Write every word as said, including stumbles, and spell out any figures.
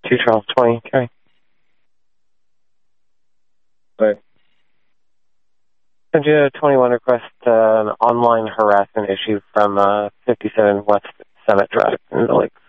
two Charles twenty, okay. Right. Send you a twenty-one request, uh, an online harassment issue from uh, fifty-seven West Summit Drive in the Lake.